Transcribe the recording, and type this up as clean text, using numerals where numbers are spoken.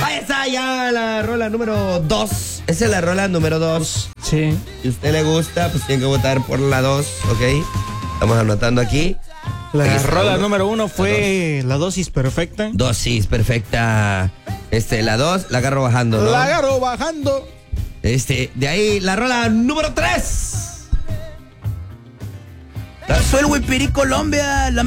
Ahí está ya la rola número 2. Esa es la rola número 2. Sí. Si a usted le gusta, pues tiene que votar por la 2, ¿ok? Estamos anotando aquí. La rola número 1 fue la dosis perfecta. Dosis perfecta. La 2 la agarro bajando, ¿no? La agarro bajando. De ahí la rola número 3. Soy el Huipiri Colombia, la